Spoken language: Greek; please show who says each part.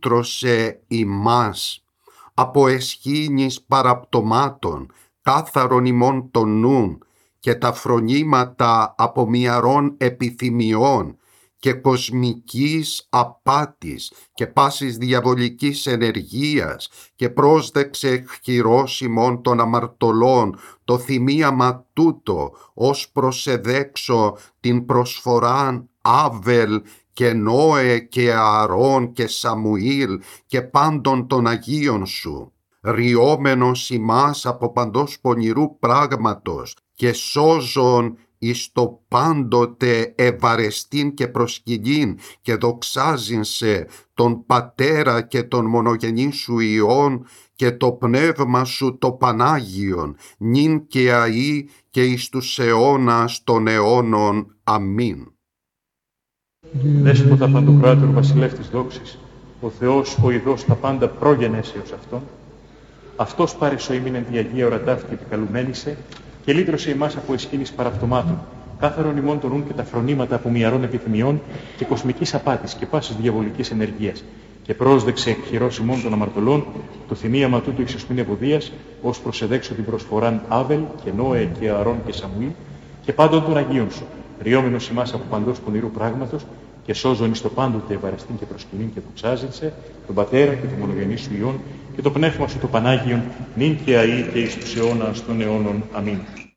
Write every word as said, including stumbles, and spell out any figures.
Speaker 1: ελύτρωσε ημάς από εσχήνης παραπτωμάτων, κάθαρον ημών των νουν, και τα φρονήματα από μυαρών επιθυμιών και κοσμικής απάτης και πάσης διαβολικής ενεργείας, και πρόσδεξε εκχειρός ημών των αμαρτωλών το θυμίαμα τούτο, ως προσεδέξω την προσφοράν Άβελ και Νόε και Ααρών και Σαμουήλ και πάντων των Αγίων σου, ριόμενος ημάς από παντός πονηρού πράγματος και σώζον εις το πάντοτε ευαρεστήν και προσκυνήν και δοξάζειν σε τον Πατέρα και τον μονογενή σου Υιόν και το Πνεύμα σου το Πανάγιον, νυν και αΐ και εις τους αιώνας των αιώνων. Αμήν.
Speaker 2: Δέσποτα παντοκράτορ βασιλεύ της δόξης, ο Θεός ο ειδός τα πάντα πρόγενέσεως Αυτόν, Αυτός πάρεσο ήμην εν τη Αγία ορατάφη και επικαλουμένησε και λύτρωσε ημάς από εσχήνης παραπτωμάτων, κάθαρον ημών των νουν και τα φρονήματα από μυαρών επιθυμιών και κοσμικής απάτης και πάσης διαβολικής ενεργείας, και πρόσδεξε εκχειρός ημών των αμαρτωλών το θυμίαμα τούτου εις εσμήν ευωδίας, ως προσεδέξω την προσφοράν Άβελ και Νόε και Ααρών και Σαμουήλ και πάντων των Αγίων σου, ριόμενος ημάς από παντός πονηρού πράγματος και σώζον εις το πάντοτε ευαρεστήν και προσκυνήν και δοξάζεσαι τον Πατέρα και τον μονογενή σου Υιόν και το Πνεύμα σου το Πανάγιον, νυν και αΐ και εις τους αιώνας των αιώνων. Αμήν.